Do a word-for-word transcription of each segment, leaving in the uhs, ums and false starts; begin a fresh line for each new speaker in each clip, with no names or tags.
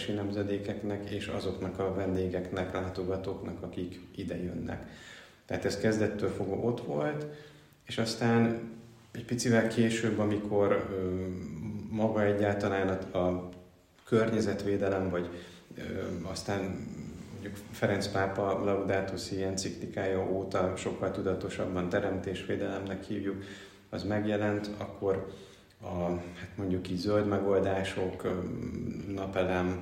budapesti nemzedékeknek és azoknak a vendégeknek, látogatóknak, akik ide jönnek. Tehát ez kezdettől fogva ott volt, és aztán egy picivel később, amikor ö, maga egyáltalán a, a környezetvédelem, vagy ö, aztán mondjuk Ferenc pápa Laudato Si enciklikája óta sokkal tudatosabban teremtésvédelemnek hívjuk, az megjelent, akkor a, hát mondjuk így zöld megoldások, napelem,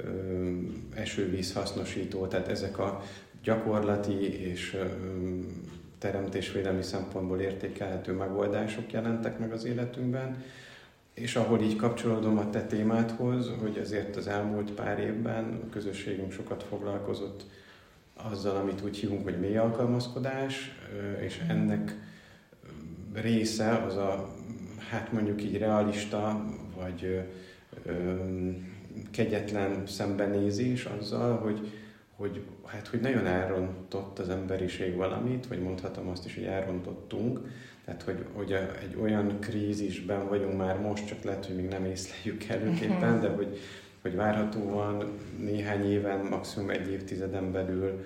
esővíz hasznosító, tehát ezek a gyakorlati és teremtésvédelmi szempontból értékelhető megoldások jelentek meg az életünkben, és ahol így kapcsolódom a te témádhoz, hogy azért az elmúlt pár évben a közösségünk sokat foglalkozott azzal, amit úgy hívunk, hogy mély alkalmazkodás, és ennek része az a, hát mondjuk így realista, vagy ö, kegyetlen szembenézés azzal, hogy, hogy, hát, hogy nagyon elrontott az emberiség valamit, vagy mondhatom azt is, hogy elrontottunk. Tehát, hogy, hogy egy olyan krízisben vagyunk már most, csak lehet, hogy még nem észleljük előképpen, de hogy, hogy várhatóan néhány éven, maximum egy évtizeden belül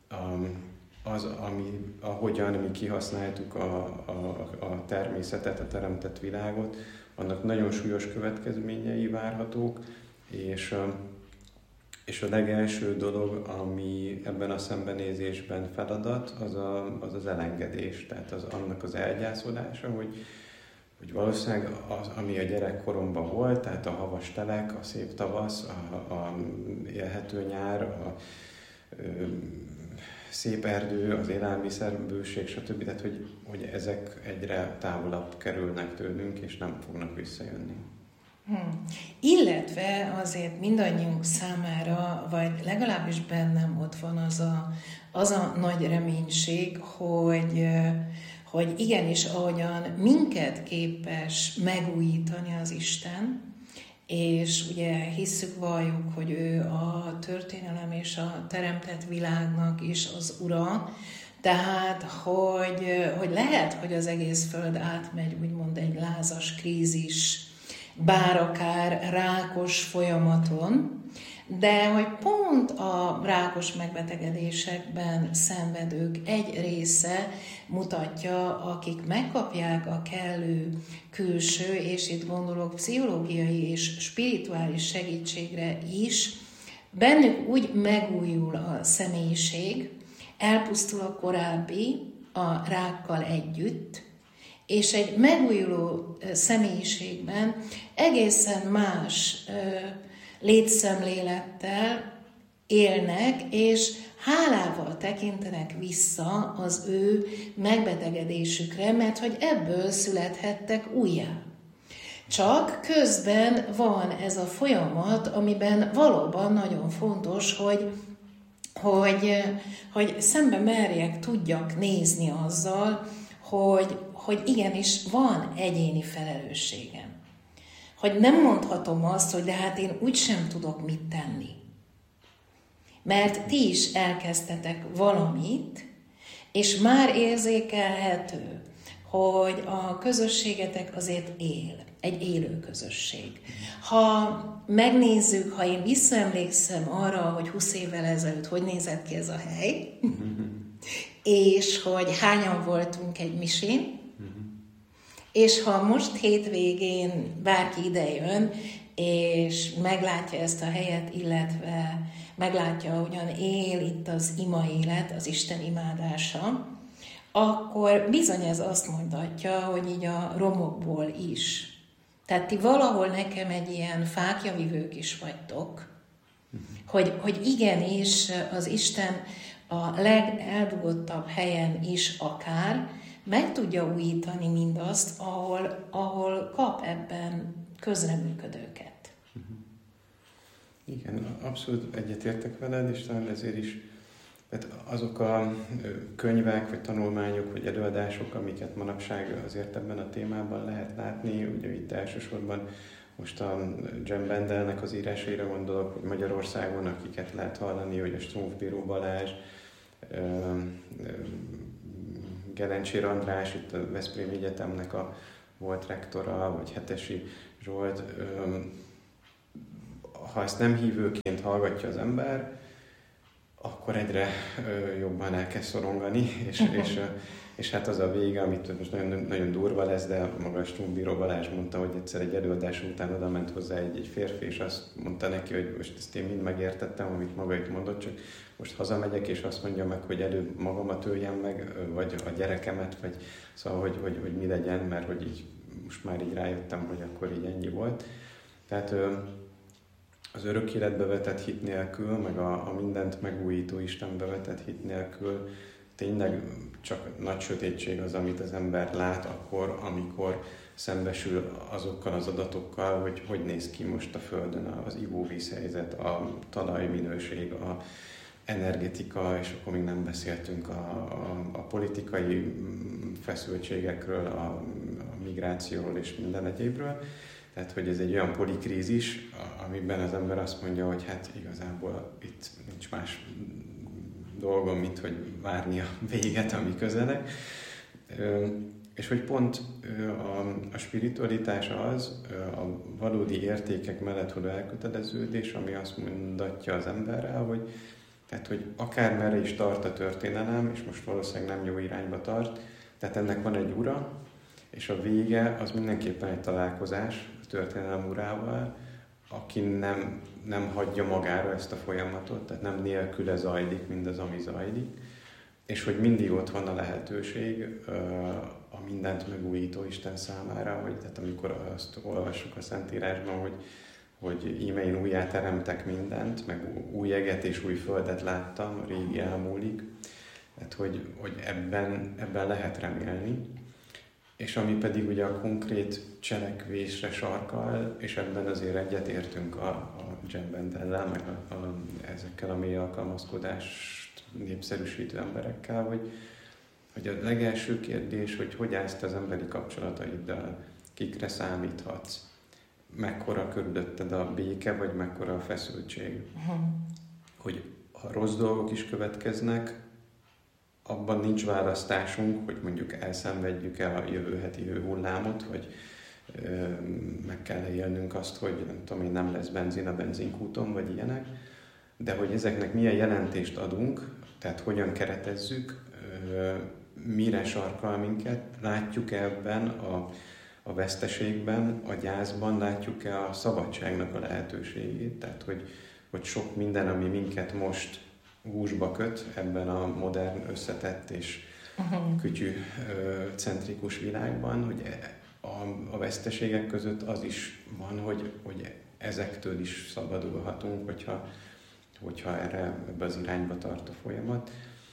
az, ami, ahogyan mi kihasználtuk a, a, a természetet, a teremtett világot, annak nagyon súlyos következményei várhatók, és, és a legelső dolog, ami ebben a szembenézésben feladat, az a, az, az elengedés, tehát az, annak az elgyászolása, hogy, hogy valószínűleg az, ami a gyerekkoromban volt, tehát a havas telek, a szép tavasz, a, a élhető nyár, a, a szép erdő, az élelmiszerbőség, stb. Tehát, hogy, hogy ezek egyre távolabb kerülnek tőlünk, és nem fognak visszajönni.
Hmm. Illetve azért mindannyiunk számára, vagy legalábbis bennem ott van az a, az a nagy reménység, hogy, hogy igenis, ahogyan minket képes megújítani az Isten, és ugye hisszük, valljuk, hogy ő a történelem és a teremtett világnak is az ura, tehát, hogy, hogy lehet, hogy az egész Föld átmegy, úgymond egy lázas krízis, bár akár rákos folyamaton, de hogy pont a rákos megbetegedésekben szenvedők egy része mutatja, akik megkapják a kellő külső, és itt gondolok pszichológiai és spirituális segítségre is, bennük úgy megújul a személyiség, elpusztul a korábbi a rákkal együtt, és egy megújuló személyiségben egészen más létszemlélettel élnek, és hálával tekintenek vissza az ő megbetegedésükre, mert hogy ebből születhettek újjá. Csak közben van ez a folyamat, amiben valóban nagyon fontos, hogy, hogy, hogy szembe merjek, tudjak nézni azzal, hogy, hogy igenis van egyéni felelősségem. Hogy nem mondhatom azt, hogy de hát én úgysem tudok mit tenni. Mert ti is elkezdtetek valamit, és már érzékelhető, hogy a közösségetek azért él, egy élő közösség. Ha megnézzük, ha én visszaemlékszem arra, hogy húsz évvel ezelőtt hogy nézett ki ez a hely, és hogy hányan voltunk egy misén, és ha most hétvégén bárki idejön, és meglátja ezt a helyet, illetve meglátja, hogyan él itt az ima élet, az Isten imádása, akkor bizony ez azt mondatja, hogy így a romokból is. Tehát ti valahol nekem egy ilyen fáklyavivők is vagytok, hogy, hogy igenis az Isten a legeldugottabb helyen is akár meg tudja újítani mindazt, ahol, ahol kap ebben közreműködőket.
Igen, abszolút egyetértek veled, és talán ezért is tehát azok a könyvek, vagy tanulmányok, vagy előadások, amiket manapság azért ebben a témában lehet látni, ugye itt elsősorban most a Jem Bendelnek az írásaira gondolok, hogy Magyarországon, akiket lehet hallani, hogy a Strumpf-Bíró Balázs, Gerencsér András, itt a Veszprém Egyetemnek a volt rektora, vagy Hetesi Zsolt, ha ezt nem hívőként hallgatja az ember, akkor egyre jobban elkezd szorongani, és, uh-huh. és, és hát az a vége, amit most nagyon, nagyon durva lesz, de maga Stumbíró Balázs mondta, hogy egyszer egy előadás után oda ment hozzá egy, egy férfi, és azt mondta neki, hogy most ezt én mind megértettem, amit maga itt mondott, csak most hazamegyek, és azt mondja meg, hogy előbb magamat öljem meg, vagy a gyerekemet, vagy szóval, hogy, hogy, hogy mi legyen, mert hogy így most már így rájöttem, hogy akkor így ennyi volt. Tehát az örök életbe vetett hit nélkül, meg a, a mindent megújító Istenbe vetett hit nélkül tényleg csak nagy sötétség az, amit az ember lát akkor, amikor szembesül azokkal az adatokkal, hogy hogy néz ki most a Földön az ivóvízhelyzet, a talajminőség, a energetika, és akkor még nem beszéltünk a, a, a politikai feszültségekről, a, a migrációról és minden egyébről. Tehát, hogy ez egy olyan polikrízis, amiben az ember azt mondja, hogy hát igazából itt nincs más dolgom, mint hogy várni a véget, ami közeleg. És hogy pont a, a spiritualitás az, a valódi értékek mellett való elköteleződés, ami azt mondatja az emberrel, hogy, tehát, hogy akármerre is tart a történelem, és most valószínűleg nem jó irányba tart, tehát ennek van egy ura, és a vége az mindenképpen egy találkozás a történelem urával, aki nem, nem hagyja magára ezt a folyamatot, tehát nem nélküle zajlik mindaz, ami zajlik, és hogy mindig ott van a lehetőség a mindent megújító Isten számára, hogy tehát amikor azt olvassuk a Szentírásban, hogy, hogy íme én újjá teremtek mindent, meg új eget és új földet láttam, a régi elmúlik, tehát hogy, hogy ebben, ebben lehet remélni. És ami pedig ugye a konkrét cselekvésre sarkal, és ebben azért egyetértünk a, a Jen Bendellel, meg a, a, ezekkel a mély alkalmazkodást népszerűsítő emberekkel, hogy, hogy a legelső kérdés, hogy hogy állsz te az emberi kapcsolataiddal, kikre számíthatsz, mekkora körülötted a béke, vagy mekkora a feszültség. Uh-huh. Hogy ha rossz dolgok is következnek, abban nincs választásunk, hogy mondjuk elszenvedjük el a jövő heti hőhullámot, vagy ö, meg kell élnünk azt, hogy nem tudom én, nem lesz benzin a benzinkúton, vagy ilyenek, de hogy ezeknek milyen jelentést adunk, tehát hogyan keretezzük, ö, mire sarkal minket, látjuk-e ebben a, a veszteségben, a gyászban, látjuk-e a szabadságnak a lehetőségét, tehát hogy, hogy sok minden, ami minket most húsba köt ebben a modern, összetett és uh-huh. kütyű-centrikus világban, hogy a, a veszteségek között az is van, hogy, hogy ezektől is szabadulhatunk, hogyha, hogyha erre ebbe az irányba tart a folyamat.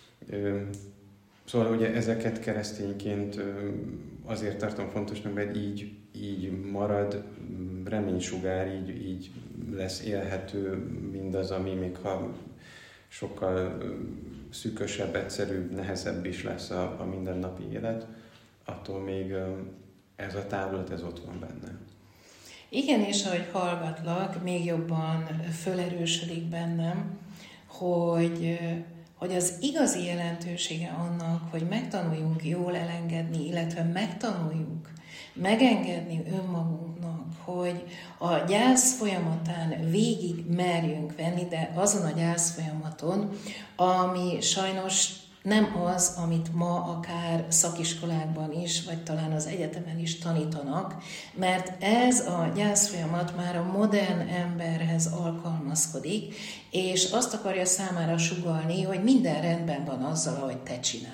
Szóval ugye ezeket keresztényként azért tartom fontosnak, mert így, így marad reménysugár, így, így lesz élhető mindaz, ami még ha sokkal szűkösebb, egyszerűbb, nehezebb is lesz a, a mindennapi élet, attól még ez a távlat, ez ott van benne.
Igen, és ahogy hallgatlak, még jobban fölerősödik bennem, hogy, hogy az igazi jelentősége annak, hogy megtanuljunk jól elengedni, illetve megtanuljuk megengedni önmagunknak, hogy a gyász folyamatán végig merjünk venni, de azon a gyász folyamaton, ami sajnos nem az, amit ma akár szakiskolákban is, vagy talán az egyetemen is tanítanak, mert ez a gyász folyamat már a modern emberhez alkalmazkodik, és azt akarja számára sugallni, hogy minden rendben van azzal, ahogy te csinálod.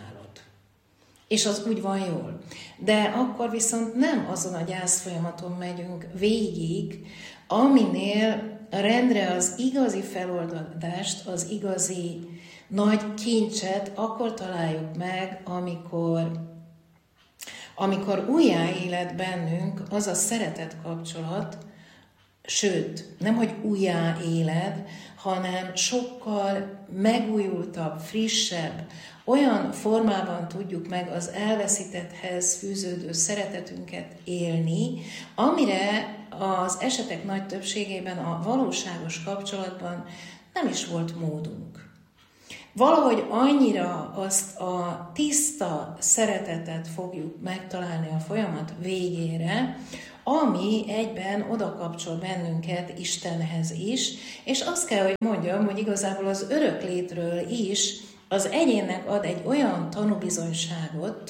És az úgy van jól. De akkor viszont nem azon a gyász folyamaton megyünk végig, aminél rendre az igazi feloldást, az igazi nagy kincset akkor találjuk meg, amikor, amikor újjáélet bennünk az a szeretet kapcsolat, sőt, nem hogy újjáéled, hanem sokkal megújultabb, frissebb, olyan formában tudjuk meg az elveszítetthez fűződő szeretetünket élni, amire az esetek nagy többségében a valóságos kapcsolatban nem is volt módunk. Valahogy annyira azt a tiszta szeretetet fogjuk megtalálni a folyamat végére, ami egyben odakapcsol bennünket Istenhez is, és azt kell, hogy mondjam, hogy igazából az öröklétről is az egyénnek ad egy olyan tanúbizonyságot,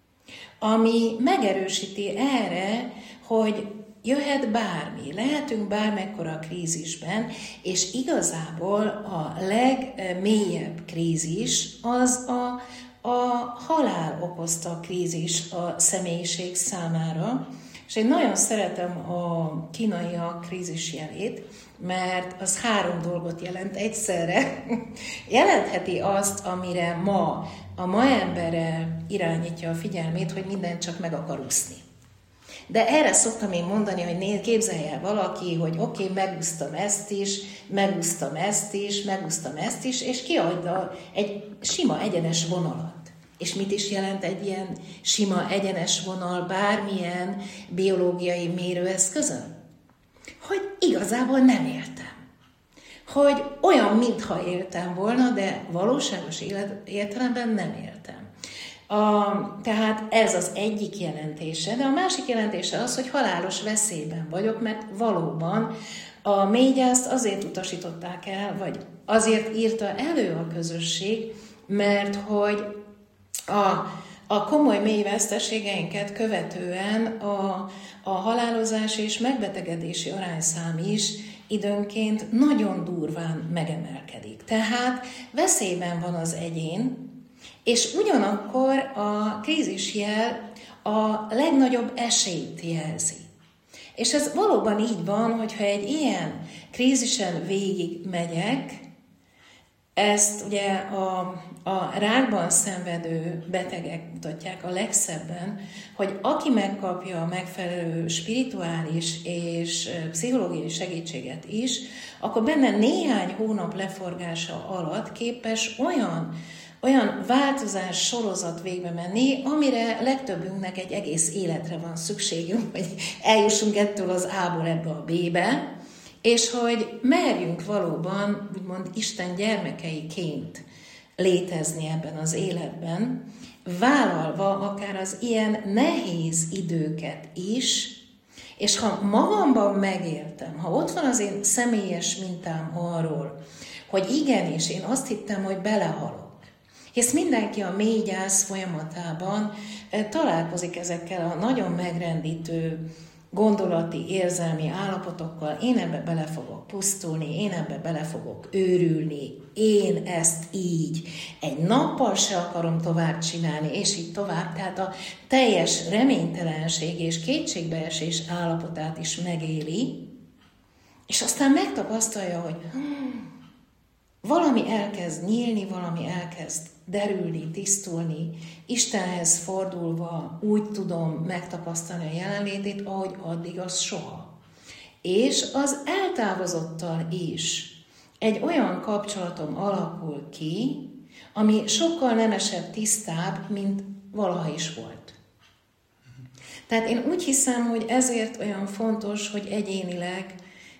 ami megerősíti erre, hogy jöhet bármi, lehetünk bármekkora krízisben, és igazából a legmélyebb krízis az a, a halál okozta krízis a személyiség számára. És én nagyon szeretem a kínaiak krízisjelét, mert az három dolgot jelent egyszerre. Jelentheti azt, amire ma a ma embere irányítja a figyelmét, hogy minden csak meg akar úszni. De erre szoktam én mondani, hogy nézd, képzelje el valaki, hogy oké, okay, megúsztam ezt is, megúsztam ezt is, megúsztam ezt is, és kiadja egy sima egyenes vonalat. És mit is jelent egy ilyen sima egyenes vonal bármilyen biológiai mérőeszközön? Hogy igazából nem éltem. Hogy olyan, mintha éltem volna, de valóságos élet, értelemben nem éltem. A, tehát ez az egyik jelentése, de a másik jelentése az, hogy halálos veszélyben vagyok, mert valóban a mélygyászt azért utasították el, vagy azért írta elő a közösség, mert hogy a, a komoly mély veszteségeinket követően a, a halálozás és megbetegedési arányszám is időnként nagyon durván megemelkedik. Tehát veszélyben van az egyén, és ugyanakkor a krízisjel a legnagyobb esélyt jelzi. És ez valóban így van, hogyha egy ilyen krízisen végig megyek, ezt ugye a, a rákban szenvedő betegek mutatják a legszebben, hogy aki megkapja a megfelelő spirituális és pszichológiai segítséget is, akkor benne néhány hónap leforgása alatt képes olyan olyan változás sorozat végbe menni, amire legtöbbünknek egy egész életre van szükségünk, hogy eljussunk ettől az A-ból ebbe a B-be, és hogy merjünk valóban, úgymond Isten gyermekeiként létezni ebben az életben, vállalva akár az ilyen nehéz időket is, és ha magamban megéltem, ha ott van az én személyes mintám arról, hogy igenis, én azt hittem, hogy belehalok, hisz mindenki a mély gyász folyamatában találkozik ezekkel a nagyon megrendítő gondolati, érzelmi állapotokkal. Én ebbe bele fogok pusztulni, én ebbe bele fogok őrülni, én ezt így egy nappal se akarom tovább csinálni, és így tovább. Tehát a teljes reménytelenség és kétségbeesés állapotát is megéli, és aztán megtapasztalja, hogy hmm, valami elkezd nyílni, valami elkezd derülni, tisztulni, Istenhez fordulva úgy tudom megtapasztalni a jelenlétét, ahogy addig az soha. És az eltávozottal is egy olyan kapcsolatom alakul ki, ami sokkal nemesebb, tisztább, mint valaha is volt. Tehát én úgy hiszem, hogy ezért olyan fontos, hogy egyénileg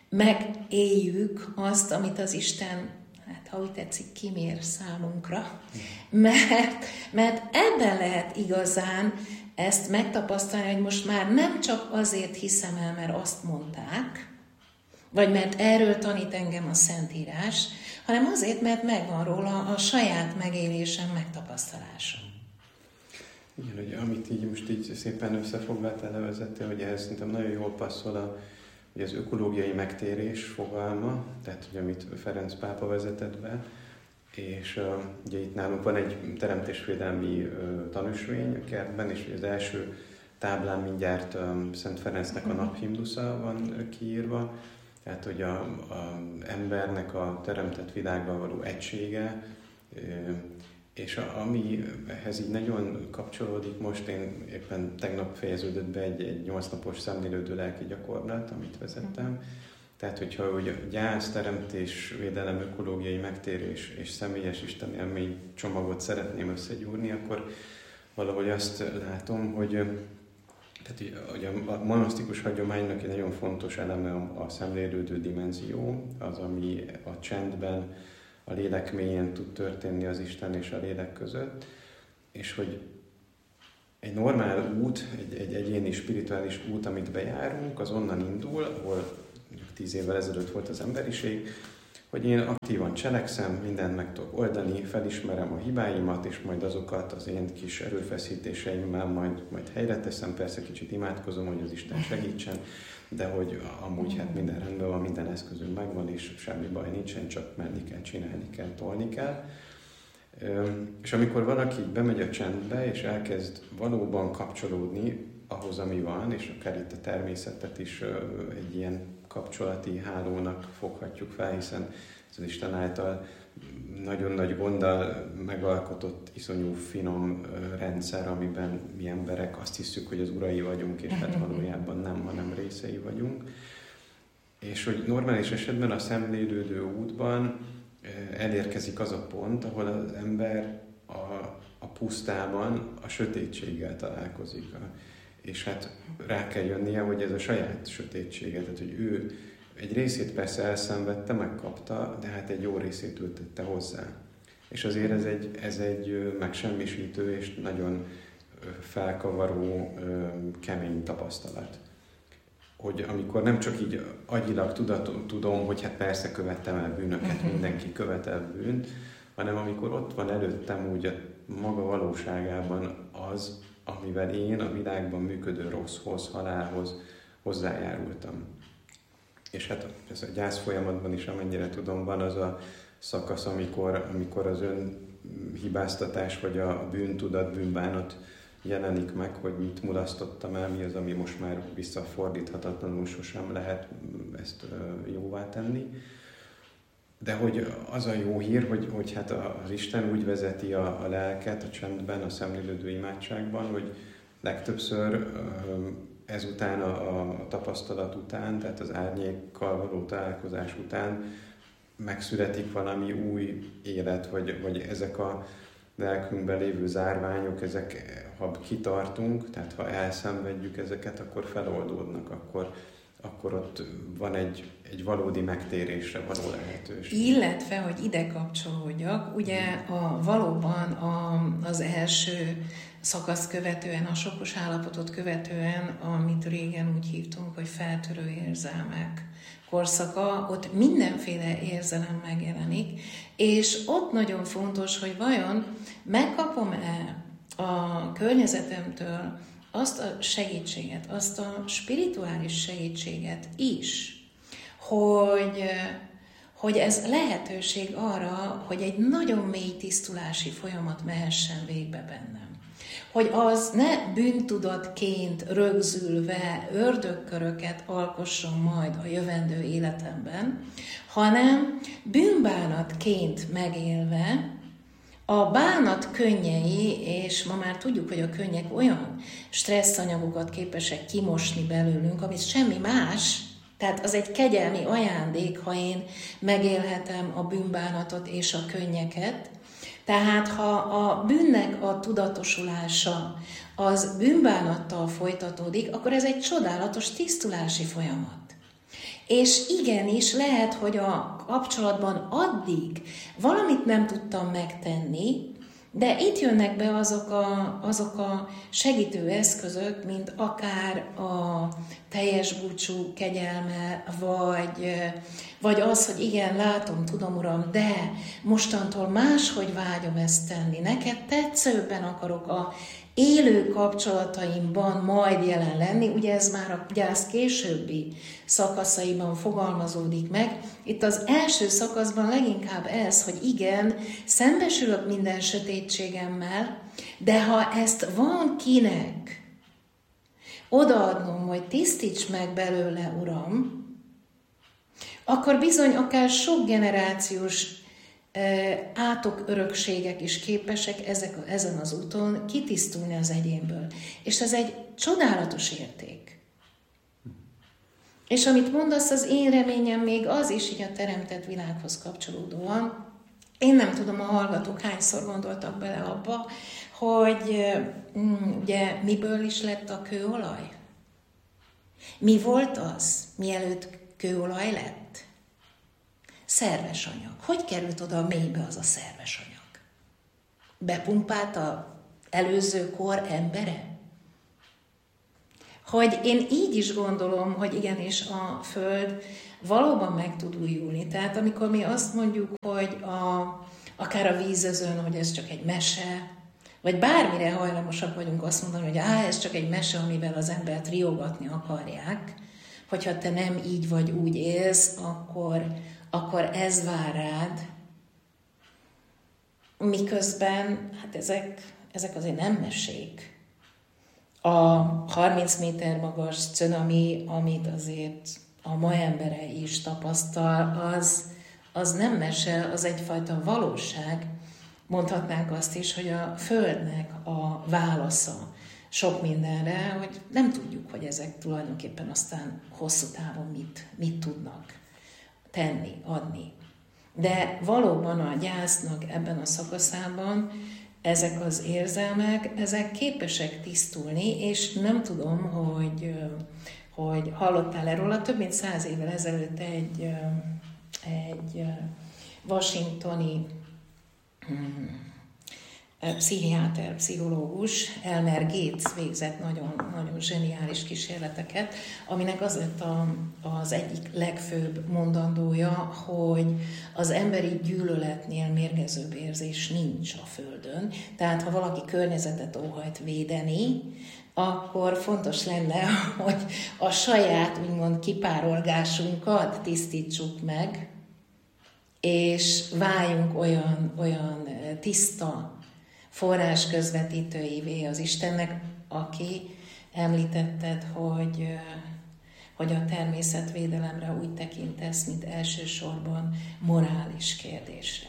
megéljük azt, amit az Isten, hát ha úgy tetszik, kimér számunkra, mert, mert ebben lehet igazán ezt megtapasztalni, hogy most már nem csak azért hiszem el, mert azt mondták, vagy mert erről tanít engem a Szentírás, hanem azért, mert megvan róla a saját megélésem, megtapasztalásom.
Igen, hogy amit így most így szépen összefogva te levezettél, hogy ez szerintem nagyon jól passzol a, hogy az ökológiai megtérés fogalma, tehát hogy amit Ferenc pápa vezetett be, és uh, ugye itt nálunk van egy teremtésvédelmi uh, tanúsvény a kertben, és az első táblán mindjárt um, Szent Ferencnek a naphimnusza van uh, kiírva, tehát hogy a, a embernek a teremtett világgal való egysége, uh, és a, amihez így nagyon kapcsolódik most, én éppen tegnap fejeződött be egy, egy nyolc napos szemlélődő lelki gyakorlat, amit vezettem. Tehát, hogyha hogy a gyász, teremtés, védelem, ökológiai megtérés és személyes istenélmény csomagot szeretném összegyúrni, akkor valahogy azt látom, hogy, tehát, hogy a monasztikus hagyománynak egy nagyon fontos eleme a, a szemlélődő dimenzió, az, ami a csendben, a lélek mélyén tud történni az Isten és a lélek között, és hogy egy normál út, egy, egy egyéni spirituális út, amit bejárunk, az onnan indul, ahol tíz évvel ezelőtt volt az emberiség, hogy én aktívan cselekszem, mindent meg tudok oldani, felismerem a hibáimat, és majd azokat az én kis erőfeszítéseimmel majd, majd helyre teszem, persze kicsit imádkozom, hogy az Isten segítsen, de hogy amúgy hát minden rendben van, minden eszközünk megvan, és semmi baj nincsen, csak menni kell, csinálni kell, tolni kell. És amikor valaki bemegy a csendbe, és elkezd valóban kapcsolódni ahhoz, ami van, és akár itt a természetet is egy ilyen kapcsolati hálónak foghatjuk fel, hiszen ez az Isten által nagyon nagy gonddal megalkotott, iszonyú finom rendszer, amiben mi emberek azt hiszük, hogy az urai vagyunk, és hát valójában nem, hanem részei vagyunk. És hogy normális esetben a szemlélődő útban elérkezik az a pont, ahol az ember a, a pusztában a sötétséggel találkozik. És hát rá kell jönnie, hogy ez a saját sötétsége, tehát hogy ő egy részét persze elszenvedte, megkapta, de hát egy jó részét ültette hozzá. És azért ez egy, ez egy megsemmisítő és nagyon felkavaró, kemény tapasztalat. Hogy amikor nem csak így agyilag tudatom, tudom, hogy hát persze követtem el bűnöket, mindenki követel bűnt, hanem amikor ott van előttem úgy a maga valóságában az, amivel én a világban működő rosszhoz, halálhoz hozzájárultam. És hát ez a gyász folyamatban is, amennyire tudom, van az a szakasz, amikor, amikor az önhibáztatás, vagy a bűntudat, bűnbánat jelenik meg, hogy mit mulasztottam el, mi az, ami most már visszafordíthatatlanul sosem lehet ezt jóvá tenni. De hogy az a jó hír, hogy, hogy hát az Isten úgy vezeti a, a lelket a csendben, a szemlélődő imádságban, hogy legtöbbször ezután a, a tapasztalat után, tehát az árnyékkal való találkozás után megszületik valami új élet, vagy, vagy ezek a lelkünkben lévő zárványok, ezek, ha kitartunk, tehát ha elszenvedjük ezeket, akkor feloldódnak, akkor, akkor ott van egy, egy valódi megtérésre való lehetőség.
Illetve, hogy ide kapcsolódjak, ugye a, valóban a, az első szakasz követően, a sokkos állapotot követően, amit régen úgy hívtunk, hogy feltörő érzelmek korszaka, ott mindenféle érzelem megjelenik, és ott nagyon fontos, hogy vajon megkapom-e a környezetemtől azt a segítséget, azt a spirituális segítséget is, hogy, hogy ez lehetőség arra, hogy egy nagyon mély tisztulási folyamat mehessen végbe bennem. Hogy az ne bűntudatként rögzülve ördögköröket alkosson majd a jövendő életemben, hanem bűnbánatként megélve a bánat könnyei, és ma már tudjuk, hogy a könnyek olyan stresszanyagokat képesek kimosni belőlünk, amit semmi más, tehát az egy kegyelmi ajándék, ha én megélhetem a bűnbánatot és a könnyeket. Tehát ha a bűnnek a tudatosulása az bűnbánattal folytatódik, akkor ez egy csodálatos tisztulási folyamat. És igenis lehet, hogy a kapcsolatban addig valamit nem tudtam megtenni, de itt jönnek be azok a, azok a segítő eszközök, mint akár a teljes búcsú kegyelme, vagy, vagy az, hogy igen, látom, tudom, Uram, de mostantól máshogy vágyom ezt tenni. Neked tetszőbben akarok a élő kapcsolataimban majd jelen lenni, ugye ez már a gyász későbbi szakaszaiban fogalmazódik meg. Itt az első szakaszban leginkább ez, hogy igen, szembesülök minden sötétségemmel, de ha ezt van kinek odaadnom, hogy tisztíts meg belőle, Uram, akkor bizony akár sok generációs átok, örökségek is képesek ezek, ezen az úton kitisztulni az egyénből. És ez egy csodálatos érték. És amit mondasz, az én reményem még az is, így a teremtett világhoz kapcsolódóan. Én nem tudom, a hallgatók hányszor gondoltak bele abba, hogy ugye miből is lett a kőolaj? Mi volt az, mielőtt kőolaj lett? Szerves anyag. Hogy került oda a mélybe az a szerves anyag? Bepumpált az előző kor embere? Hogy én így is gondolom, hogy igenis a Föld valóban meg tud újulni. Tehát amikor mi azt mondjuk, hogy a, akár a vízözön, hogy ez csak egy mese, vagy bármire hajlamosak vagyunk azt mondani, hogy á, ez csak egy mese, amivel az embert riogatni akarják, hogyha te nem így vagy úgy élsz, akkor, akkor ez vár rád. Miközben, hát ezek, ezek azért nem mesék. A harminc méter magas cunami, amit azért a ma embere is tapasztal, az, az nem mese, az egyfajta valóság. Mondhatnánk azt is, hogy a Földnek a válasza sok mindenre, hogy nem tudjuk, hogy ezek tulajdonképpen aztán hosszú távon mit, mit tudnak tenni, adni. De valóban a gyásznak ebben a szakaszában ezek az érzelmek, ezek képesek tisztulni, és nem tudom, hogy, hogy hallottál erről, több mint száz évvel ezelőtt egy, egy washingtoni pszichiáter, pszichológus, Elmer Gates végzett nagyon, nagyon zseniális kísérleteket, aminek az lett a, az egyik legfőbb mondandója, hogy az emberi gyűlöletnél mérgezőbb érzés nincs a Földön. Tehát ha valaki környezetet óhajt védeni, akkor fontos lenne, hogy a saját úgymond kipárolgásunkat tisztítsuk meg, és váljunk olyan, olyan tiszta forrás közvetítőivé az Istennek, aki említetted, hogy, hogy a természetvédelemre úgy tekintesz, mint elsősorban morális kérdésre.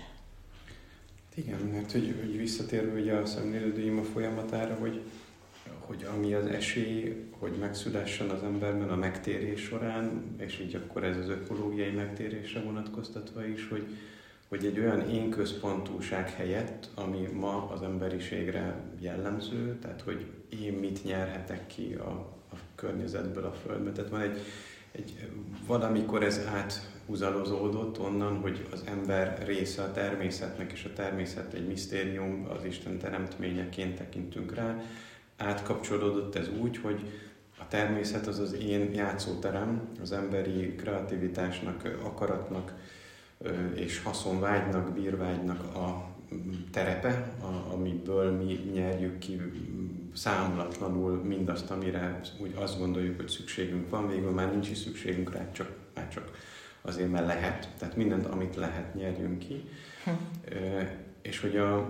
Igen, mert hogy, hogy visszatérve ugye a szemlélődő ima folyamatára, hogy, hogy ami az esély, hogy megszülessen az emberben a megtérés során, és így akkor ez az ökológiai megtérésre vonatkoztatva is, hogy hogy egy olyan én központúság helyett, ami ma az emberiségre jellemző, tehát hogy én mit nyerhetek ki a, a környezetből, a földből. Tehát van egy, egy, valamikor ez áthúzalozódott onnan, hogy az ember része a természetnek, és a természet egy misztérium, az Isten teremtményeként tekintünk rá. Átkapcsolódott ez úgy, hogy a természet az az én játszóterem, az emberi kreativitásnak, akaratnak, és haszonvágynak, bírvágynak a terepe, a, amiből mi nyerjük ki számolatlanul mindazt, amire úgy azt gondoljuk, hogy szükségünk van, végül már nincs is szükségünk rá, csak, már csak azért, mert lehet. Tehát mindent, amit lehet, nyerjünk ki. Hm. E, és hogy a,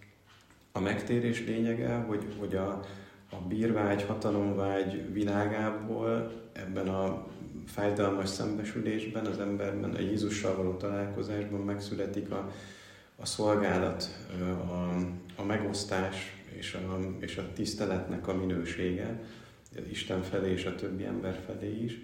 a megtérés lényege, hogy, hogy a, a bírvágy, hatalomvágy világából ebben a fájdalmas szembesülésben, az emberben, a Jézussal való találkozásban megszületik a, a szolgálat, a, a megosztás és a, és a tiszteletnek a minősége, Isten felé és a többi ember felé is.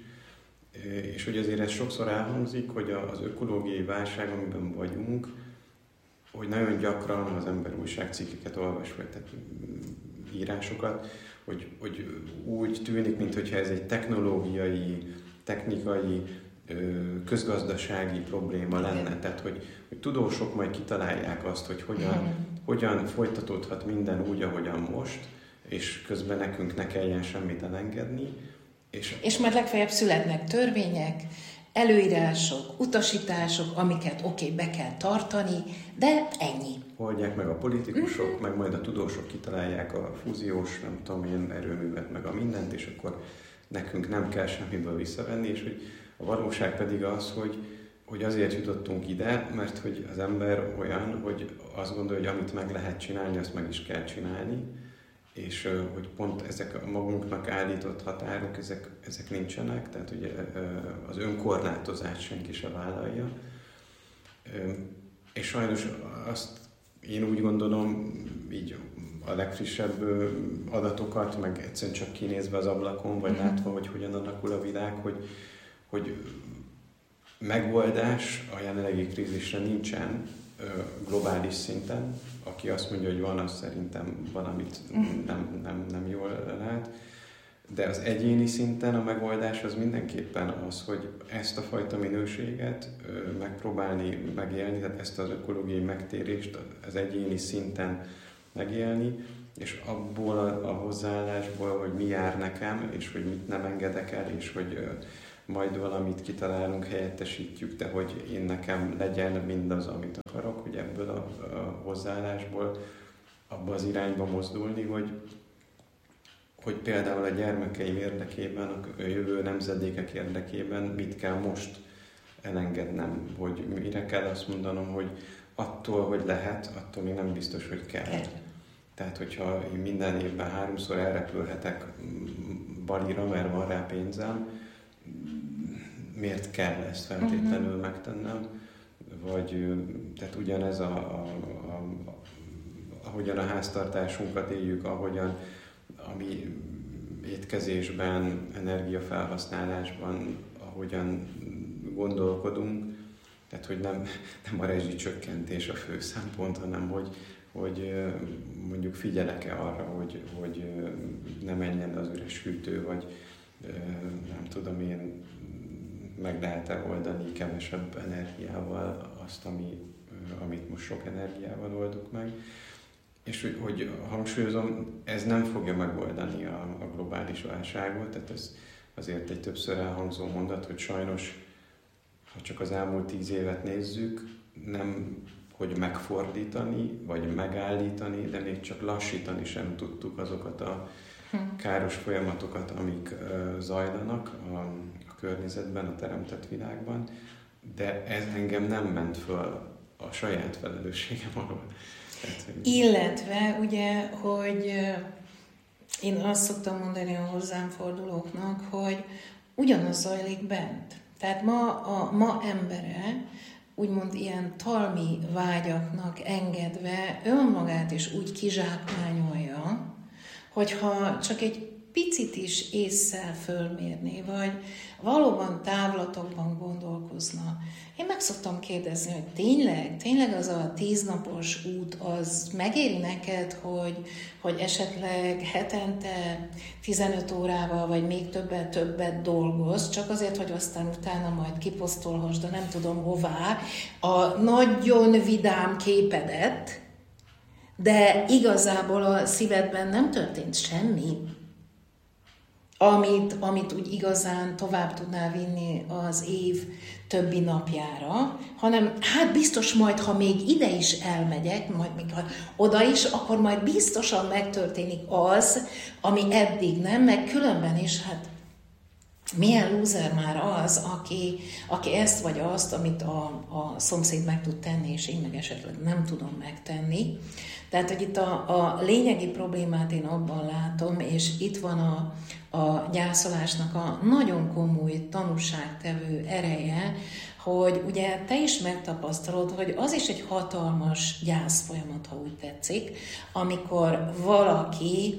És hogy azért ez sokszor elhangzik, hogy az ökológiai válság, amiben vagyunk, hogy nagyon gyakran az ember újságcikkeket olvas, vagy tehát írásokat, hogy, hogy úgy tűnik, mintha ez egy technológiai, technikai, közgazdasági probléma lenne. Tehát, hogy, hogy tudósok majd kitalálják azt, hogy hogyan, hogyan folytatódhat minden úgy, ahogyan most, és közben nekünk ne kelljen semmit elengedni. És,
és majd legfeljebb születnek törvények, előírások, utasítások, amiket oké, okay, be kell tartani, de ennyi.
Oldják meg a politikusok, mm-hmm. meg majd a tudósok kitalálják a fúziós, nem tudom én, erőművet, meg a mindent, és akkor nekünk nem kell semmiből visszavenni, és hogy a valóság pedig az, hogy, hogy azért jutottunk ide, mert hogy az ember olyan, hogy azt gondolja, hogy amit meg lehet csinálni, azt meg is kell csinálni, és hogy pont ezek a magunknak állított határok, ezek, ezek nincsenek, tehát ugye az önkorlátozást senki se vállalja. És sajnos azt én úgy gondolom, így a legfrissebb adatokat, meg egyszerűen csak kinézve az ablakon, vagy látva, hogy hogyan alakul a világ, hogy, hogy megoldás a jelenlegi krízisre nincsen globális szinten. Aki azt mondja, hogy van, az szerintem valamit nem, nem, nem jól lát. De az egyéni szinten a megoldás az mindenképpen az, hogy ezt a fajta minőséget megpróbálni megélni, tehát ezt az ökológiai megtérést az egyéni szinten megélni, és abból a, a hozzáállásból, hogy mi jár nekem, és hogy mit nem engedek el, és hogy majd valamit kitalálunk, helyettesítjük, de hogy én nekem legyen mindaz, amit akarok, hogy ebből a, a hozzáállásból abba az irányba mozdulni, hogy, hogy például a gyermekeim érdekében, a jövő nemzedékek érdekében mit kell most elengednem, hogy mire kell azt mondanom, hogy attól, hogy lehet, attól még nem biztos, hogy kell. kell. Tehát, hogyha én minden évben háromszor elrepülhetek Balira, mert van rá pénzem, miért kell ezt feltétlenül uh-huh. megtennem? Vagy tehát ugyanez a, a, a, ahogyan a háztartásunkat éljük, ahogyan a mi étkezésben, energiafelhasználásban, ahogyan gondolkodunk, tehát hogy nem, nem a rezsicsökkentés a fő szempont, hanem hogy, hogy mondjuk figyelek-e arra, hogy, hogy ne menjen az üres hűtő, vagy nem tudom én, meg lehet-e oldani kevesebb energiával azt, ami, amit most sok energiával olduk meg. És hogy, hogy hangsúlyozom, ez nem fogja megoldani a, a globális válságot, tehát ez azért egy többször elhangzó mondat, hogy sajnos, ha csak az elmúlt tíz évet nézzük, nem hogy megfordítani, vagy megállítani, de még csak lassítani sem tudtuk azokat a káros folyamatokat, amik uh, zajlanak a, a környezetben, a teremtett világban, de ez engem nem ment föl a saját felelősségem alól.
Illetve ugye, hogy én azt szoktam mondani a hozzám fordulóknak, hogy ugyanaz zajlik bent. Tehát ma a ma embere úgymond ilyen talmi vágyaknak engedve önmagát is úgy kizsákmányolja, hogyha csak egy picit is ésszel fölmérni, vagy valóban távlatokban gondolkozna. Én meg szoktam kérdezni, hogy tényleg, tényleg az a tíznapos út, az megéri neked, hogy, hogy esetleg hetente tizenöt órával, vagy még többet, többet dolgozz, csak azért, hogy aztán utána majd kiposztolhassd, de nem tudom hová, a nagyon vidám képedet, de igazából a szívedben nem történt semmi, amit, amit úgy igazán tovább tudnál vinni az év többi napjára, hanem hát biztos majd, ha még ide is elmegyek, majd még ha oda is, akkor majd biztosan megtörténik az, ami eddig nem, meg különben is, hát milyen lúzer már az, aki, aki ezt vagy azt, amit a, a szomszéd meg tud tenni, és én meg esetleg nem tudom megtenni. Tehát, hogy itt a, a lényegi problémát én abban látom, és itt van a, a gyászolásnak a nagyon komoly tanúságtevő ereje, hogy ugye te is megtapasztalod, hogy az is egy hatalmas gyászfolyamat, ha úgy tetszik, amikor valaki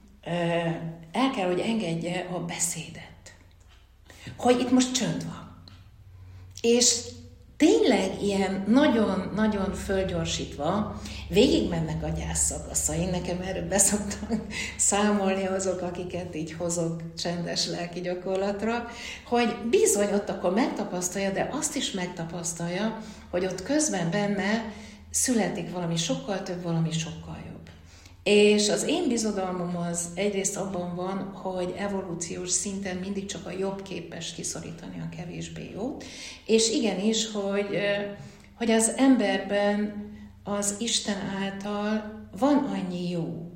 el kell, hogy engedje a beszédet. Hogy itt most csönd van. És tényleg ilyen nagyon-nagyon fölgyorsítva végigmennek a gyász szakaszain. Nekem erről beszoktam számolni azok, akiket így hozok csendes lelki gyakorlatra, hogy bizony ott akkor megtapasztalja, de azt is megtapasztalja, hogy ott közben benne születik valami sokkal több, valami sokkal jobb. És az én bizodalmam az egyrészt abban van, hogy evolúciós szinten mindig csak a jobb képes kiszorítani a kevésbé jót, és igenis, hogy, hogy az emberben az Isten által van annyi jó,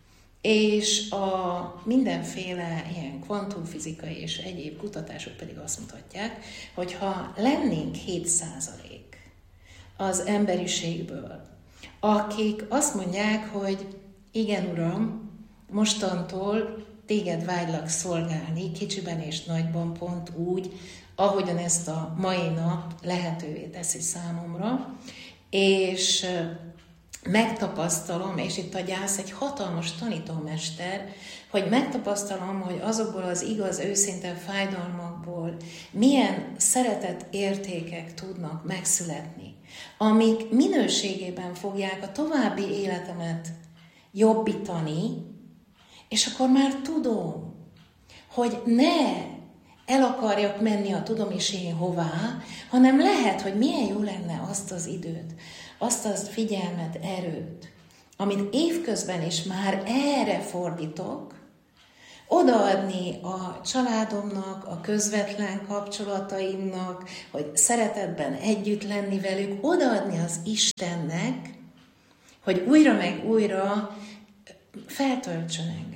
és a mindenféle ilyen kvantumfizikai és egyéb kutatások pedig azt mutatják, hogy ha lennénk hét százalék az emberiségből, akik azt mondják, hogy igen, Uram, mostantól téged vágylak szolgálni, kicsiben és nagyban pont úgy, ahogyan ezt a mai nap lehetővé teszi számomra, és megtapasztalom, és itt a gyász egy hatalmas tanítómester, hogy megtapasztalom, hogy azokból az igaz, őszinte fájdalmakból milyen szeretet értékek tudnak megszületni, amik minőségében fogják a további életemet jobbítani, és akkor már tudom, hogy ne el akarjak menni a tudom is én hová, hanem lehet, hogy milyen jó lenne azt az időt, azt az figyelmet, erőt, amit évközben is már erre fordítok, odaadni a családomnak, a közvetlen kapcsolataimnak, hogy szeretetben együtt lenni velük, odaadni az Istennek, hogy újra meg újra feltöltsön engem.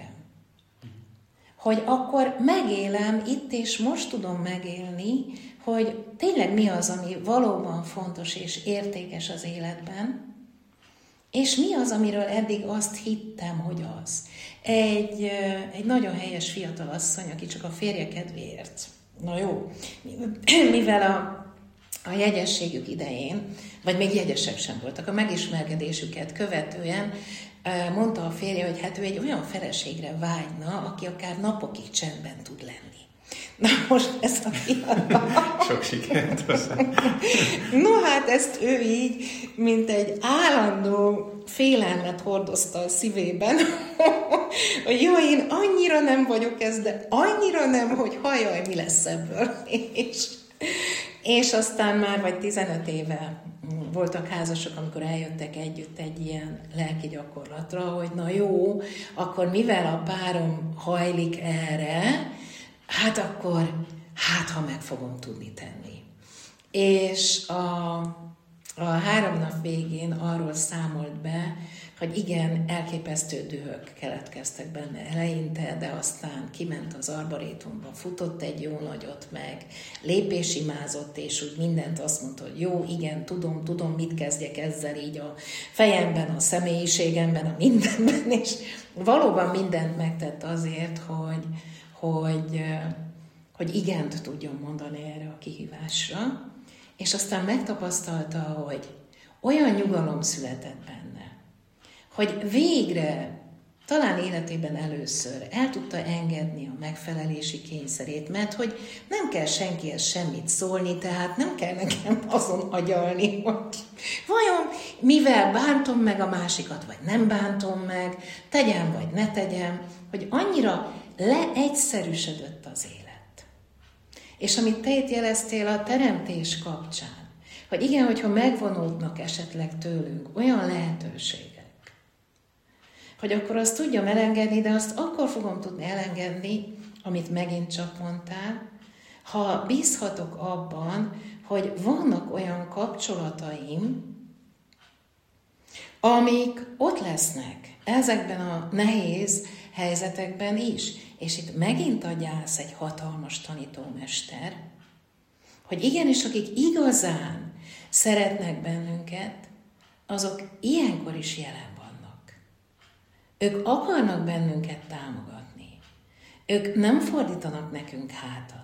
Hogy akkor megélem, itt és most tudom megélni, hogy tényleg mi az, ami valóban fontos és értékes az életben, és mi az, amiről eddig azt hittem, hogy az. Egy, egy nagyon helyes fiatalasszony, aki csak a férje kedvéért, na jó, mivel a, a jegyességük idején, vagy még jegyesek sem voltak, a megismerkedésüket követően mondta a férje, hogy hát ő egy olyan feleségre vágyna, aki akár napokig csendben tud lenni. Na most ezt a fiatal...
Sok sikert hozzá.
No hát ezt ő így, mint egy állandó félelmet hordozta a szívében, hogy jó, én annyira nem vagyok ez, de annyira nem, hogy hajaj, mi lesz ebből. És, és aztán már vagy tizenöt éve voltak házasok, amikor eljöttek együtt egy ilyen lelki gyakorlatra, hogy na jó, akkor mivel a párom hajlik erre, hát akkor, hát ha meg fogom tudni tenni. És a, a három nap végén arról számolt be, hogy igen, elképesztő dühök keletkeztek benne eleinte, de aztán kiment az arborétumba, futott egy jó nagyot meg, lépésimázott, és úgy mindent azt mondta, hogy jó, igen, tudom, tudom, mit kezdjek ezzel így a fejemben, a személyiségemben, a mindenben, és valóban mindent megtett azért, hogy, hogy, hogy igent tudjon mondani erre a kihívásra, és aztán megtapasztalta, hogy olyan nyugalom született benne, hogy végre, talán életében először el tudta engedni a megfelelési kényszerét, mert hogy nem kell senkihez semmit szólni, tehát nem kell nekem azon agyalni, hogy vajon mivel bántom meg a másikat, vagy nem bántom meg, tegyem vagy ne tegyem, hogy annyira leegyszerűsödött az élet. És amit te itt jeleztél a teremtés kapcsán, hogy igen, hogyha megvonódnak esetleg tőlünk olyan lehetőségek, hogy akkor azt tudjam elengedni, de azt akkor fogom tudni elengedni, amit megint csak mondtál, ha bízhatok abban, hogy vannak olyan kapcsolataim, amik ott lesznek ezekben a nehéz helyzetekben is. És itt megint a gyász egy hatalmas tanítómester, hogy igenis, akik igazán szeretnek bennünket, azok ilyenkor is jelen vannak. Ők akarnak bennünket támogatni. Ők nem fordítanak nekünk hátat.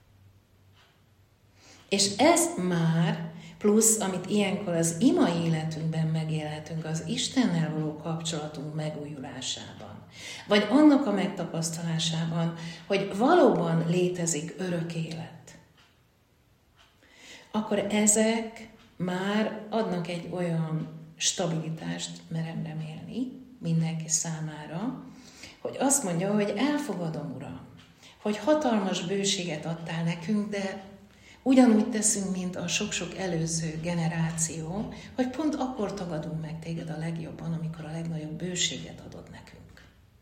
És ez már plusz, amit ilyenkor az ima életünkben megélhetünk, az Istennel való kapcsolatunk megújulásában, vagy annak a megtapasztalásában, hogy valóban létezik örök élet. Akkor ezek már adnak egy olyan stabilitást, merem remélni, mindenki számára, hogy azt mondja, hogy elfogadom, Uram, hogy hatalmas bőséget adtál nekünk, de ugyanúgy teszünk, mint a sok-sok előző generáció, hogy pont akkor tagadunk meg téged a legjobban, amikor a legnagyobb bőséget adod nekünk.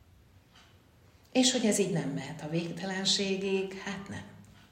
És hogy ez így nem mehet a végtelenségig, hát nem.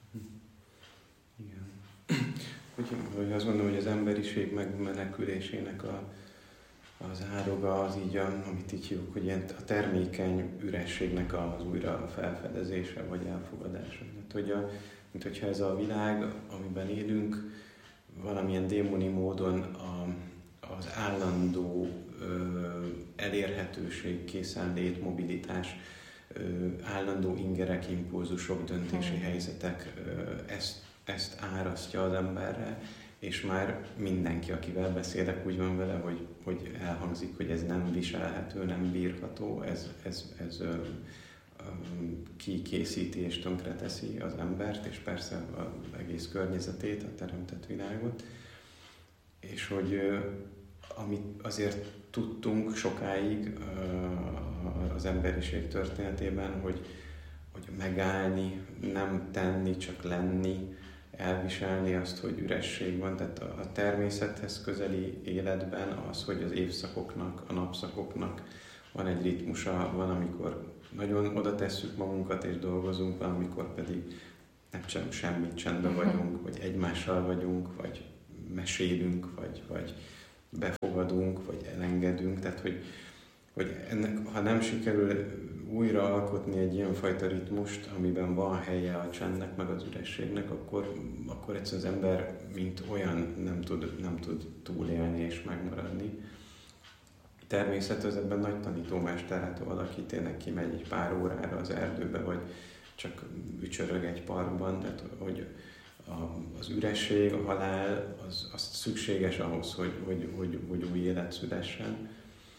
Igen. Hogy azt gondolom, hogy az emberiség megmenekülésének a az ároga az így, a, amit így hívjuk, hogy ilyen a termékeny ürességnek az újra felfedezése vagy elfogadása. Tehát, hogy a, mint hogyha ez a világ, amiben élünk, valamilyen démoni módon a, az állandó ö, elérhetőség, készenlét, mobilitás, ö, állandó ingerek, impulzusok, döntési hmm. helyzetek ö, ezt, ezt árasztja az emberre, és már mindenki, akivel beszélek, úgy van vele, hogy, hogy elhangzik, hogy ez nem viselhető, nem bírható, ez, ez, ez ö, ö, kikészíti és tönkreteszi az embert, és persze az egész környezetét, a teremtett világot. És hogy ö, amit azért tudtunk sokáig ö, az emberiség történetében, hogy hogy megállni, nem tenni, csak lenni, elviselni azt, hogy üresség van. Tehát a természethez közeli életben az, hogy az évszakoknak, a napszakoknak van egy ritmusa, van, amikor nagyon oda tesszük magunkat és dolgozunk, van, amikor pedig nem csinálunk semmit, csendben vagyunk, vagy egymással vagyunk, vagy mesélünk, vagy, vagy befogadunk, vagy elengedünk. Tehát, hogy, hogy ennek, ha nem sikerül újra alkotni egy ilyenfajta ritmust, amiben van helye a csendnek, meg az ürességnek, akkor, akkor egyszerűen az ember, mint olyan, nem tud, nem tud túlélni és megmaradni. Természet az ebben nagy tanítómester, hát valaki tényleg kimegy egy pár órára az erdőbe, vagy csak ücsörög egy parkban, tehát hogy a, az üresség, a halál, az, az szükséges ahhoz, hogy, hogy, hogy, hogy új élet szülessen.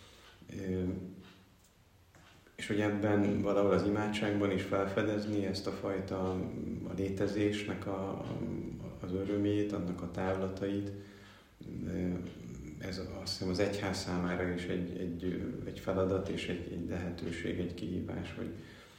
És hogy ebben valahol az imádságban is felfedezni ezt a fajta a létezésnek a, az örömét, annak a távlatait. Ez azt hiszem az egyház számára is egy, egy, egy feladat és egy, egy lehetőség, egy kihívás, hogy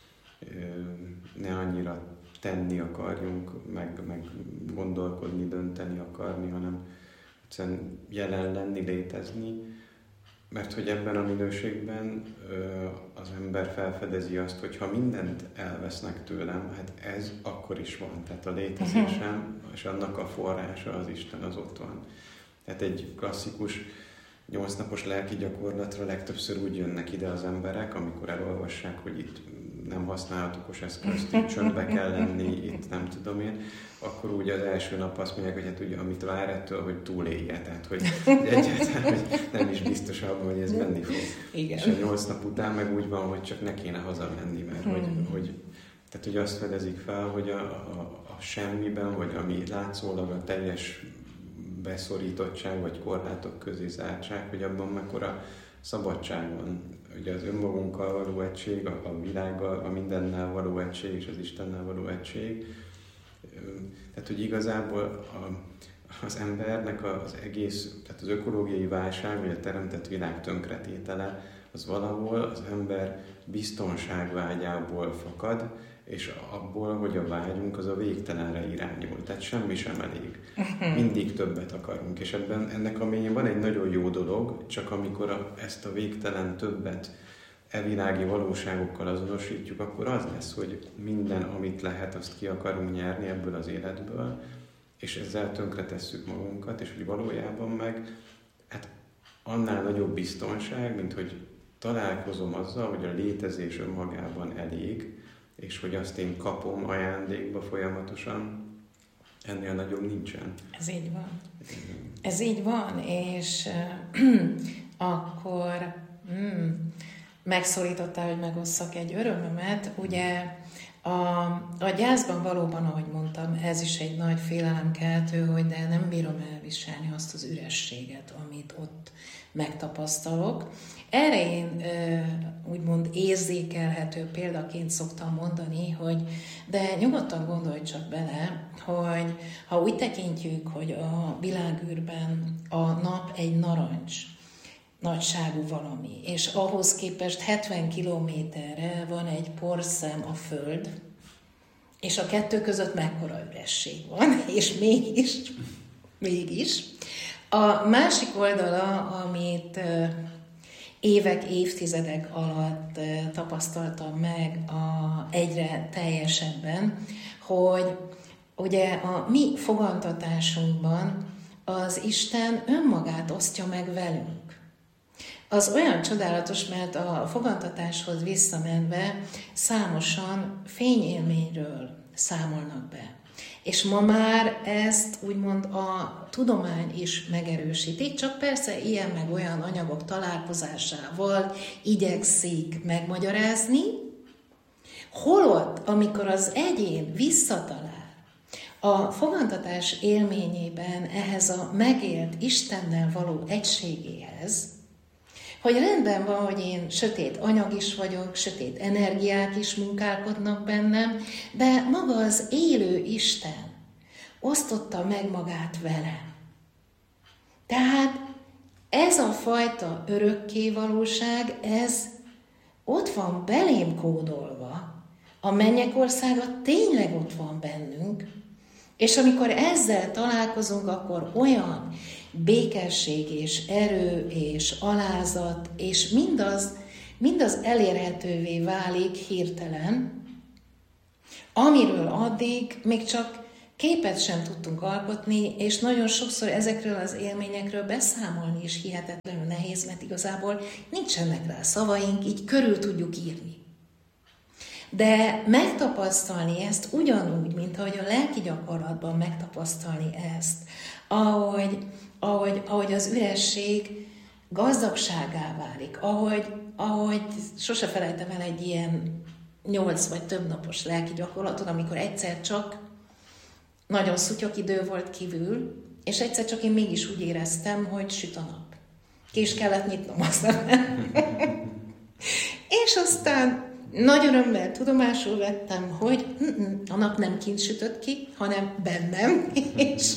ne annyira tenni akarjunk, meg, meg gondolkodni, dönteni akarni, hanem egyszerűen jelen lenni, létezni, mert hogy ebben a minőségben az ember felfedezi azt, hogy ha mindent elvesznek tőlem, hát ez akkor is van. Tehát a létezésem és annak a forrása az Isten, az ott van. Tehát egy klasszikus nyolcnapos lelki gyakorlatra legtöbbször úgy jönnek ide az emberek, amikor elolvassák, hogy itt nem használhat okos eszközt, itt csöndbe kell lenni, itt nem tudom én, akkor úgy az első nap azt mondják, hogy hát ugye, amit vár ettől, hogy túlélje, tehát hogy egyáltalán hogy nem is biztos abban, hogy ez menni fog.
Igen.
És a nyolc nap után meg úgy van, hogy csak ne kéne hazamenni, mert hmm. hogy, hogy, tehát, hogy azt fedezik fel, hogy a, a, a semmiben, vagy ami látszólag a teljes beszorítottság, vagy korlátok közé zártság, hogy abban mekkora szabadság van. Ugye az önmagunkkal való egység, a, a világgal, a mindennel való egység és az Istennel való egység. Tehát, hogy igazából a, az embernek az egész, tehát az ökológiai válság, vagy a teremtett világ tönkretétele, az valahol az ember biztonságvágyából fakad, és abból, hogy a vágyunk az a végtelenre irányul. Tehát semmi sem elég. Mindig többet akarunk. És ebben ennek a mélyén van egy nagyon jó dolog, csak amikor a, ezt a végtelen többet evilági valóságokkal azonosítjuk, akkor az lesz, hogy minden, amit lehet, azt ki akarunk nyerni ebből az életből, és ezzel tönkretesszük magunkat, és hogy valójában meg hát annál nagyobb biztonság, mint hogy találkozom azzal, hogy a létezés önmagában elég, és hogy azt én kapom ajándékba folyamatosan, ennél nagyobb nincsen.
Ez így van. Ez így van, és uh, akkor mm, megszorítottál, hogy megosszak egy örömömet. Ugye a, a gyászban valóban, ahogy mondtam, ez is egy nagy félelemkeltő, hogy de nem bírom elviselni azt az ürességet, amit ott megtapasztalok. Erre én úgymond érzékelhető példaként szoktam mondani, hogy de nyugodtan gondolj csak bele, hogy ha úgy tekintjük, hogy a világűrben a nap egy narancs nagyságú valami, és ahhoz képest hetven kilométerre van egy porszem a Föld, és a kettő között mekkora üresség van, és mégis, mégis. A másik oldala, amit évek, évtizedek alatt tapasztaltam meg a egyre teljesebben, hogy ugye a mi fogantatásunkban az Isten önmagát osztja meg velünk. Az olyan csodálatos, mert a fogantatáshoz visszamenve számosan fényélményről számolnak be. És ma már ezt úgymond a tudomány is megerősíti, csak persze ilyen meg olyan anyagok találkozásával igyekszik megmagyarázni, holott, amikor az egyén visszatalál a fogantatás élményében ehhez a megélt Istennel való egységéhez, hogy rendben van, hogy én sötét anyag is vagyok, sötét energiák is munkálkodnak bennem, de maga az élő Isten osztotta meg magát velem. Tehát ez a fajta örökké valóság, ez ott van belém kódolva, A mennyek országa tényleg ott van bennünk, és amikor ezzel találkozunk, akkor olyan békesség és erő és alázat, és mindaz, mindaz elérhetővé válik hirtelen, amiről addig még csak képet sem tudtunk alkotni, és nagyon sokszor ezekről az élményekről beszámolni is hihetetlenül nehéz, mert igazából nincsenek rá szavaink, így körül tudjuk írni. De megtapasztalni ezt ugyanúgy, mint ahogy a lelki gyakorlatban megtapasztalni ezt, ahogy, ahogy, ahogy az üresség gazdagságá válik, ahogy, ahogy sose felejtem el egy ilyen nyolc vagy több napos lelki gyakorlaton, amikor egyszer csak nagyon szutyok idő volt kívül, és egyszer csak én mégis úgy éreztem, hogy süt a nap. Ki is kellett nyitnom a szemem. És aztán nagy örömmel tudomásul vettem, hogy a nap nem kint sütött ki, hanem bennem, és,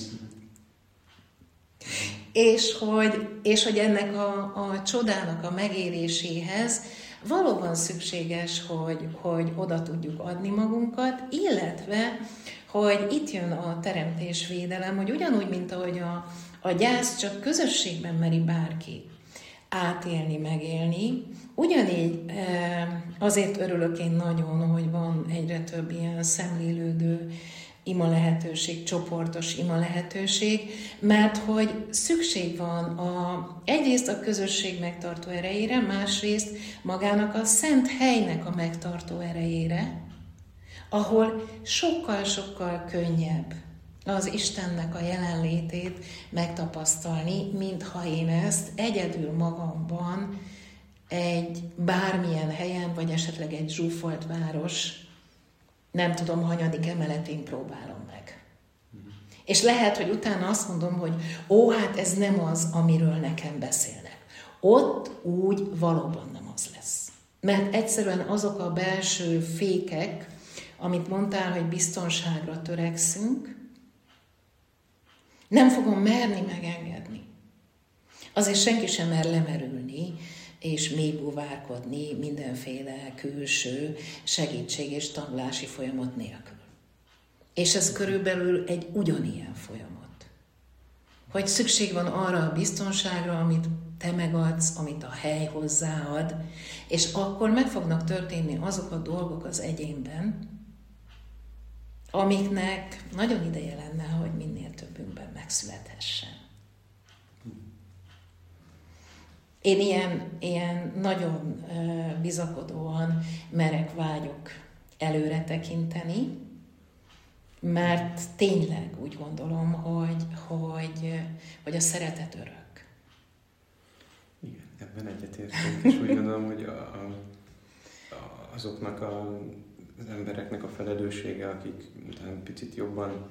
és, hogy, és hogy ennek a, a csodának a megéléséhez valóban szükséges, hogy, hogy oda tudjuk adni magunkat, illetve, hogy itt jön a teremtésvédelem, hogy ugyanúgy, mint ahogy a, a gyász csak közösségben meri bárki átélni, megélni, ugyanígy azért örülök én nagyon, hogy van egyre több ilyen szemlélődő ima lehetőség, csoportos ima lehetőség, mert hogy szükség van a, egyrészt a közösség megtartó erejére, másrészt magának a szent helynek a megtartó erejére, ahol sokkal-sokkal könnyebb az Istennek a jelenlétét megtapasztalni, mint ha én ezt egyedül magamban egy bármilyen helyen, vagy esetleg egy zsúfolt város, nem tudom, hanyadik emeletén próbálom meg. Mm. És lehet, hogy utána azt mondom, hogy ó, hát ez nem az, amiről nekem beszélnek. Ott úgy valóban nem az lesz. Mert egyszerűen azok a belső fékek, amit mondtál, hogy biztonságra törekszünk, nem fogom merni megengedni. Azért senki sem mer lemerülni, és mélybúvárkodni mindenféle külső segítség és tanulási folyamat nélkül. És ez körülbelül egy ugyanilyen folyamat. Hogy szükség van arra a biztonságra, amit te megadsz, amit a hely hozzáad, és akkor meg fognak történni azok a dolgok az egyénben, amiknek nagyon ideje lenne, hogy minél többünkben megszülethessen. Én ilyen, ilyen nagyon bizakodóan merek vágyok előre tekinteni, mert tényleg úgy gondolom, hogy, hogy, hogy a szeretet örök.
Igen, ebben egyetértünk, és úgy gondolom, hogy a, a, azoknak a, az embereknek a felelőssége, akik talán picit jobban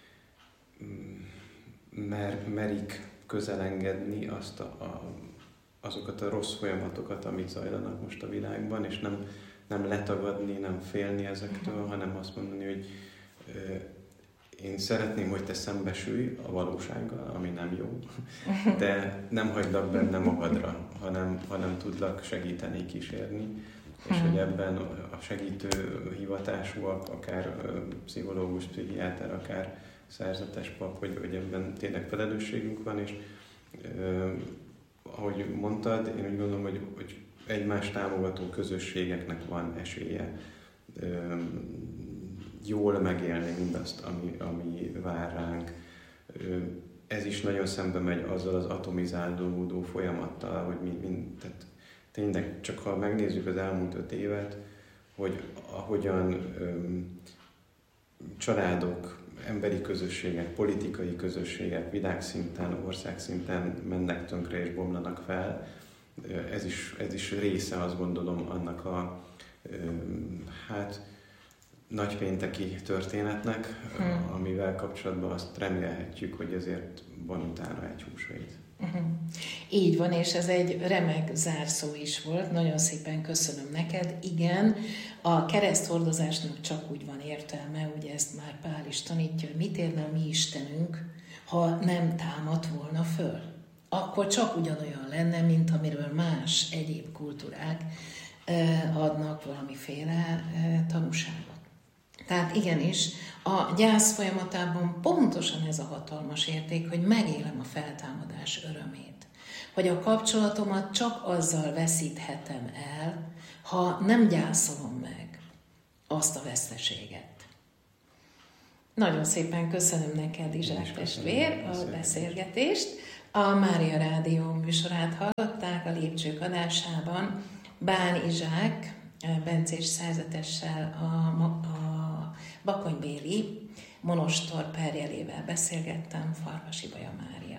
mer, merik közelengedni azt a, a azokat a rossz folyamatokat, amik zajlanak most a világban, és nem, nem letagadni, nem félni ezektől, uh-huh. hanem azt mondani, hogy ö, én szeretném, hogy te szembesülj a valósággal, ami nem jó, de nem hagylak benne magadra, hanem, hanem tudlak segíteni, kísérni, és hogy ebben a segítő hivatásúak, akár pszichológus, pszichiáter, akár szerzetes pap, hogy, hogy ebben tényleg felelősségünk van, és ö, ahogy mondtad, én úgy gondolom, hogy, hogy egymás támogató közösségeknek van esélye ö, jól megélni mindazt, ami, ami vár ránk. Ö, ez is nagyon szembe megy azzal az atomizálódó folyamattal, hogy mi, mi tehát tényleg csak ha megnézzük az elmúlt öt évet, hogy ahogyan ö, családok, emberi közösségek, politikai közösségek világszinten, országszinten mennek tönkre és bomlanak fel. Ez is, ez is része, azt gondolom, annak a hát nagypénteki történetnek, hmm. amivel kapcsolatban azt remélhetjük, hogy ezért van utána egy húsvét.
Uh-huh. Így van, és ez egy remek zárszó is volt. Nagyon szépen köszönöm neked. Igen, a kereszthordozásnak csak úgy van értelme, ugye ezt már Pál is tanítja, hogy mit érne a mi Istenünk, ha nem támadt volna föl. Akkor csak ugyanolyan lenne, mint amiről más egyéb kultúrák adnak valamiféle tanúságot. Tehát igenis, a gyász folyamatában pontosan ez a hatalmas érték, hogy megélem a feltámadás örömét. Hogy a kapcsolatomat csak azzal veszíthetem el, ha nem gyászolom meg azt a veszteséget. Nagyon szépen köszönöm neked, Izsák testvér, a beszélgetést. A Mária Rádió műsorát hallották a Lépcsők adásában. Bán Izsák, bencés szerzetessel, a, a bakonybéli monostor perjelével beszélgettem, Farkas Ibolya Mária.